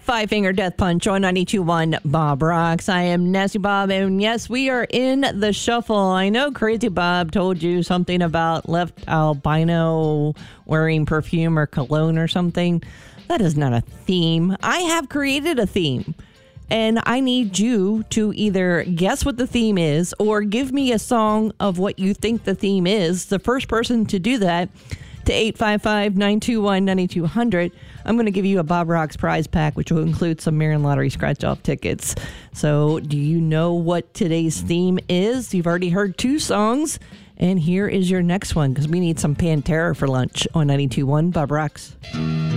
Five Finger Death Punch on 92.1 Bob Rocks. I am Nasty Bob, and yes, we are in the shuffle. I know Crazy Bob told you something about left albino wearing perfume or cologne or something. That is not a theme. I have created a theme, and I need you to either guess what the theme is or give me a song of what you think the theme is. The first person to do that to 855-921-9200. I'm going to give you a Bob Rocks prize pack, which will include some Marion Lottery scratch-off tickets. So do you know what today's theme is? You've already heard two songs, and here is your next one, because we need some Pantera for lunch on 92.1 Bob Rocks.